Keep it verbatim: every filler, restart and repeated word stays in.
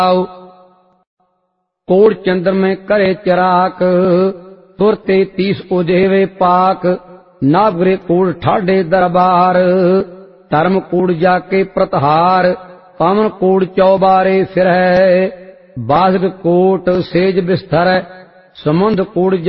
कोड़ चंद्र में करे चराक, तुरते तीस उजेवे पाक। नागरे कूड़ ठाडे दरबार, धर्म कूड़ जाके प्रतहार। पवन कूड़ चौबारे फिरै, बाजग कोट सेज बिस्तर। समुंद कूड़